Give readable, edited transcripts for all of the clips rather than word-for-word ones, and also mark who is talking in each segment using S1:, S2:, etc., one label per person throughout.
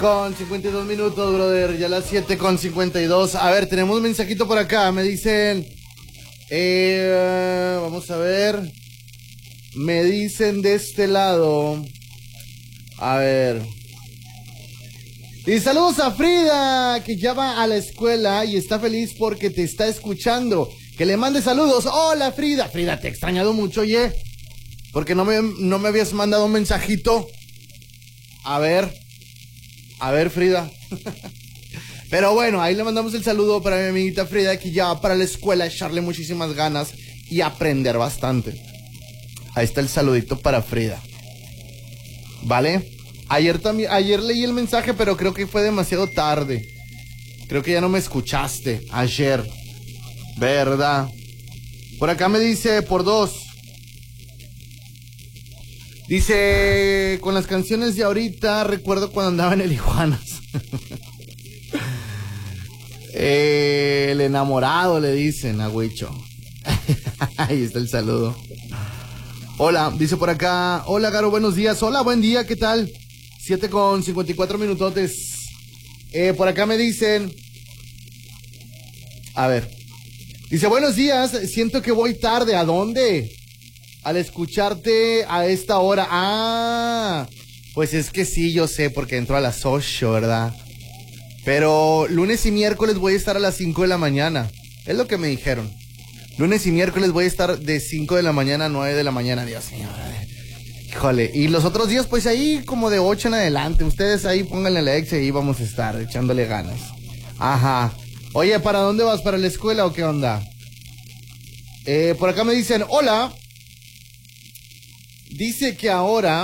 S1: Con 52 minutos, brother. Ya las 7:52. A ver, tenemos un mensajito por acá. Me dicen. Vamos a ver. Me dicen de este lado. A ver. Y saludos a Frida, que ya va a la escuela y está feliz porque te está escuchando. Que le mande saludos. Hola, Frida. Frida, te he extrañado mucho, oye. Porque no me habías mandado un mensajito. A ver, Frida. Pero bueno, ahí le mandamos el saludo para mi amiguita Frida, que ya va para la escuela, echarle muchísimas ganas y aprender bastante. Ahí está el saludito para Frida. ¿Vale? Ayer leí el mensaje, pero creo que fue demasiado tarde. Creo que ya no me escuchaste ayer. ¿Verdad? Por acá me dice por 2. Dice, con las canciones de ahorita, recuerdo cuando andaba en el Iguanas. El enamorado, le dicen a Huicho. Ahí está el saludo. Hola, dice por acá. Hola, Garo, buenos días. Hola, buen día, ¿qué tal? 7:54 minutotes. Por acá me dicen. A ver. Dice, buenos días, siento que voy tarde. ¿A dónde? Al escucharte a esta hora. Ah, pues es que sí, yo sé, porque entro a las 8, ¿verdad? Pero lunes y miércoles voy a estar a las 5 de la mañana. Es lo que me dijeron. Lunes y miércoles voy a estar de 5 de la mañana a 9 de la mañana. Dios mío. Híjole. Y los otros días, pues ahí como de 8 en adelante. Ustedes ahí pónganle la ex y ahí vamos a estar echándole ganas. Ajá. Oye, ¿para dónde vas? ¿Para la escuela o qué onda? Por acá me dicen, hola. Dice que ahora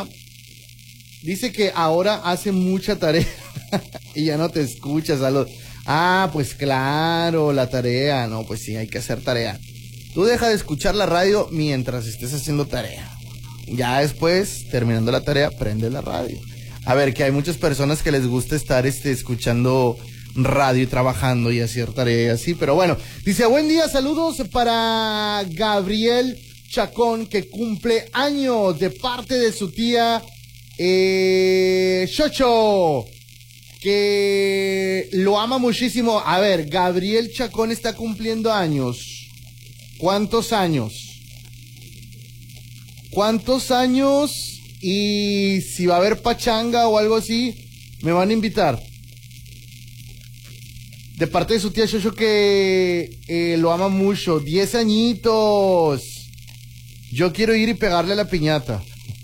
S1: hace mucha tarea y ya no te escuchas. Ah, pues claro, la tarea. No, pues sí, hay que hacer tarea. Tú deja de escuchar la radio mientras estés haciendo tarea. Ya después, terminando la tarea, prende la radio. A ver, que hay muchas personas que les gusta estar escuchando radio y trabajando y hacer tarea y así, pero bueno. Dice, buen día, saludos para Gabriel Chacón, que cumple años de parte de su tía Xocho, que lo ama muchísimo. A ver, Gabriel Chacón está cumpliendo años. ¿Cuántos años? ¿Cuántos años? Y si va a haber pachanga o algo así, me van a invitar. De parte de su tía Xocho, que lo ama mucho. 10 añitos. Yo quiero ir y pegarle a la piñata.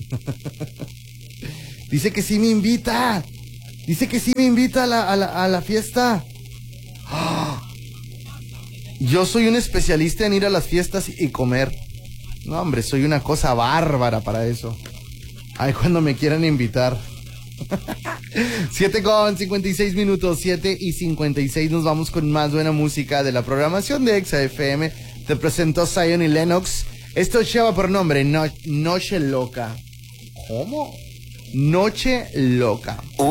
S1: Dice que sí me invita. Dice que sí me invita a la fiesta. ¡Oh! Yo soy un especialista en ir a las fiestas y comer. No, hombre, soy una cosa bárbara para eso. Ay, cuando me quieran invitar. 7:56 minutos, 7:56. Nos vamos con más buena música de la programación de Exa FM. Te presentó Zion y Lennox. Esto lleva por nombre Noche Loca. ¿Cómo? Noche Loca.